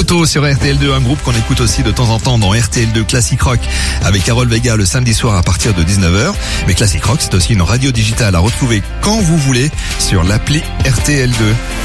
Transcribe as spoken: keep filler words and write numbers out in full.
Toto sur R T L deux, un groupe qu'on écoute aussi de temps en temps dans R T L deux Classic Rock avec Carole Vega le samedi soir à partir de dix-neuf heures. Mais Classic Rock, c'est aussi une radio digitale à retrouver quand vous voulez sur l'appli R T L deux.